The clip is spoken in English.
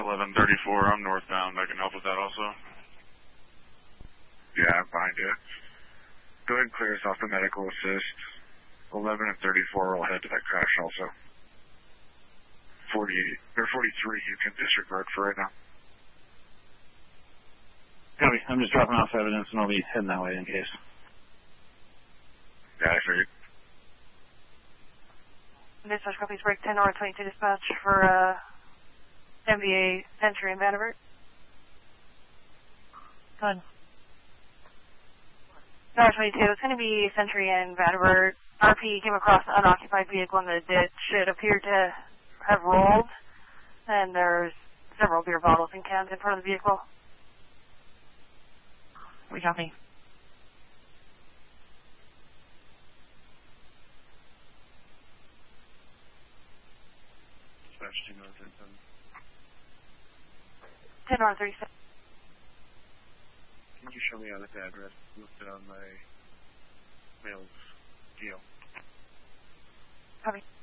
1134, I'm northbound. I can help with that also. Yeah, I'm behind you. Go ahead and clear us off the medical assist. 11 and 34 will head to that crash also. 43 you can disregard for right now. Copy. I'm just dropping off evidence and I'll be heading that way in case. Yeah, I figured. Dispatch copies break 10 or 22 dispatch for MVA Century in Vanderbilt. Good. Tower 22, it's going to be Century and Vanderbilt. RP came across an unoccupied vehicle in the ditch. It appeared to have rolled, and there's several beer bottles and cans in front of the vehicle. We copy. Dispatch 2937. 10 or 37. Can you show me on this address listed on my mail's deal? Copy.